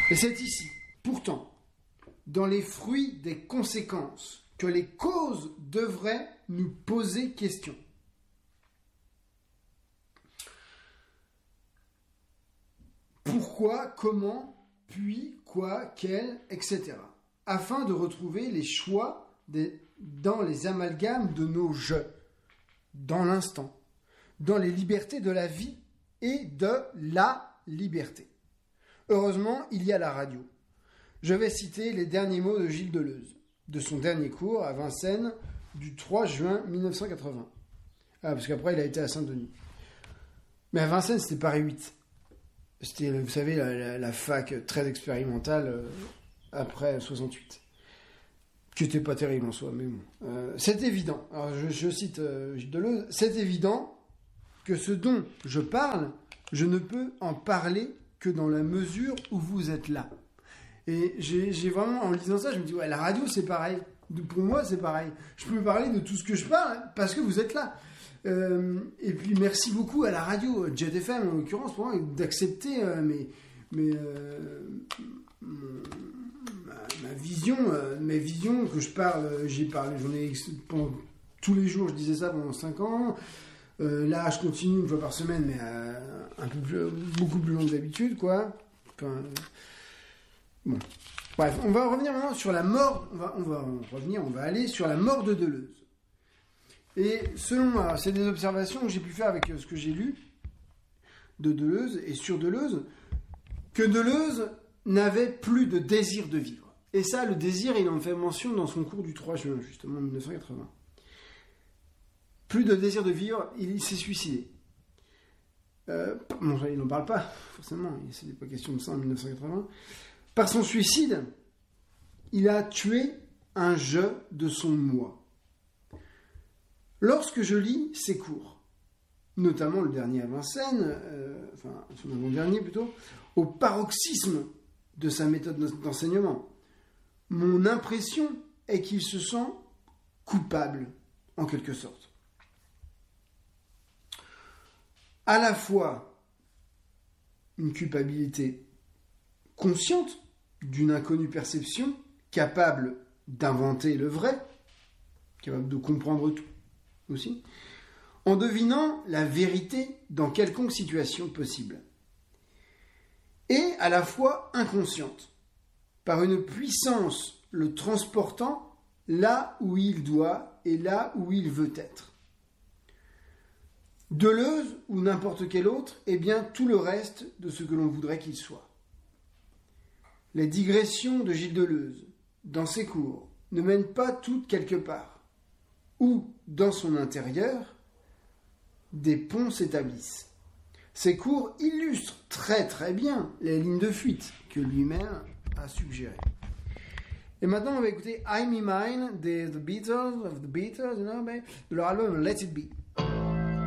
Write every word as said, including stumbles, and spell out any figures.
Et c'est ici, pourtant, dans les fruits des conséquences, que les causes devraient nous poser question. Pourquoi, comment, puis, quoi, quel, et cetera. Afin de retrouver les choix des, dans les amalgames de nos jeux, dans l'instant, dans les libertés de la vie et de la liberté. Heureusement, il y a la radio. Je vais citer les derniers mots de Gilles Deleuze, de son dernier cours à Vincennes du trois juin mille neuf cent quatre-vingts. Ah, parce qu'après, il a été à Saint-Denis. Mais à Vincennes, c'était Paris huit. C'était, vous savez, la, la, la fac très expérimentale euh, après soixante-huit. Qui n'était pas terrible en soi, mais bon. Euh, c'est évident, alors je, je cite euh, Gilles Deleuze, c'est évident que ce dont je parle, je ne peux en parler que dans la mesure où vous êtes là. Et j'ai, j'ai vraiment, en lisant ça, je me dis, ouais, la radio, c'est pareil. Pour moi, c'est pareil. Je peux parler de tout ce que je parle hein, parce que vous êtes là. Euh, et puis, merci beaucoup à la radio, Jet F M en l'occurrence, pour moi, d'accepter euh, mes, mes, euh, mon, ma, ma vision, euh, mes visions que je parle. Euh, j'ai parlé, j'en ai pendant tous les jours, je disais ça pendant cinq ans. Euh, là, je continue une fois par semaine, mais euh, un peu plus, beaucoup plus long que d'habitude, quoi. Enfin, euh, bon. Bref, on va revenir maintenant sur la mort. On va, on va revenir, on va aller sur la mort de Deleuze. Et selon moi, c'est des observations que j'ai pu faire avec ce que j'ai lu de Deleuze et sur Deleuze, que Deleuze n'avait plus de désir de vivre. Et ça, le désir, il en fait mention dans son cours du trois juin, justement, mille neuf cent quatre-vingts. Plus de désir de vivre, il s'est suicidé. Euh, bon, il n'en parle pas, forcément, il n'est pas question de ça en mille neuf cent quatre-vingts. Par son suicide, il a tué un je de son moi. Lorsque je lis ses cours, notamment le dernier à Vincennes, euh, enfin son avant-dernier plutôt, au paroxysme de sa méthode d'enseignement, mon impression est qu'il se sent coupable, en quelque sorte. À la fois une culpabilité consciente d'une inconnue perception, capable d'inventer le vrai, capable de comprendre tout aussi, en devinant la vérité dans quelconque situation possible. Et à la fois inconsciente, par une puissance le transportant là où il doit et là où il veut être. Deleuze, ou n'importe quel autre, est bien tout le reste de ce que l'on voudrait qu'il soit. Les digressions de Gilles Deleuze, dans ses cours, ne mènent pas toutes quelque part, où, dans son intérieur, des ponts s'établissent. Ces cours illustrent très très bien les lignes de fuite que lui-même a suggérées. Et maintenant, on va écouter I'm in Mine des The Beatles, of the Beatles, you know, de leur album Let It Be.